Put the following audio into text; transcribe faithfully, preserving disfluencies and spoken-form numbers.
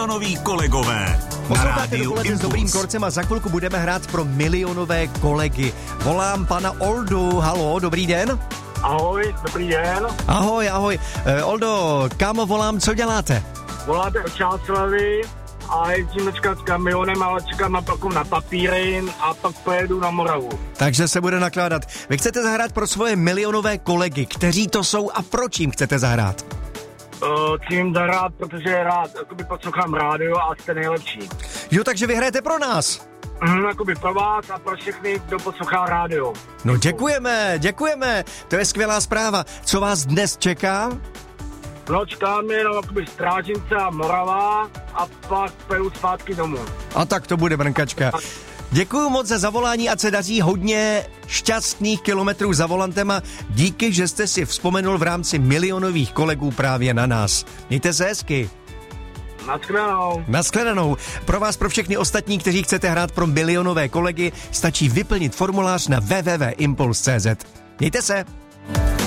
milionoví kolegové. Posloucháte dopoledne s Dobrým Korcem a za chvilku budeme hrát pro milionové kolegy. Volám pana Oldu. Haló, dobrý den. Ahoj, dobrý den. Ahoj, ahoj. E, Oldo, kam volám, co děláte? Voláte od Čáclavy a jezdím dneska s kamionem, ale čekám na, na papíry a pak pojedu na Moravu. Takže se bude nakládat. Vy chcete zahrát pro svoje milionové kolegy. Kteří to jsou a proč jim chcete zahrát? Uh, chci jim zahrát, protože rád jakoby poslouchám rádio a jste nejlepší. Jo, takže vy hrajete pro nás. Mm, jakoby pro vás a pro všechny, kdo poslouchá rádio. No děkujeme, děkujeme. To je skvělá zpráva. Co vás dnes čeká? No, čekáme jenom jakoby Strážnice a Morava a pak pojedu zpátky domů. A tak to bude brnkačka. Děkuju moc za zavolání a se daří hodně šťastných kilometrů za volantem a díky, že jste si vzpomenul v rámci milionových kolegů právě na nás. Mějte se hezky. Naschledanou. Naschledanou. Pro vás, pro všechny ostatní, kteří chcete hrát pro milionové kolegy, stačí vyplnit formulář na w w w tečka impuls tečka c z. Mějte se.